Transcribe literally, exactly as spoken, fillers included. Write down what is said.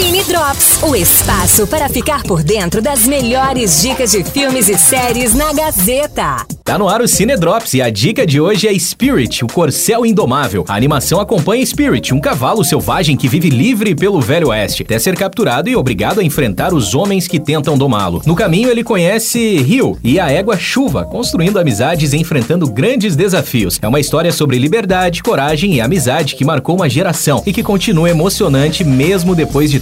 Cine Drops, o espaço para ficar por dentro das melhores dicas de filmes e séries na Gazeta. Tá no ar o Cine Drops e a dica de hoje é Spirit, o corcel indomável. A animação acompanha Spirit, um cavalo selvagem que vive livre pelo Velho Oeste, até ser capturado e obrigado a enfrentar os homens que tentam domá-lo. No caminho ele conhece Rio e a égua Chuva, construindo amizades e enfrentando grandes desafios. É uma história sobre liberdade, coragem e amizade que marcou uma geração e que continua emocionante mesmo depois de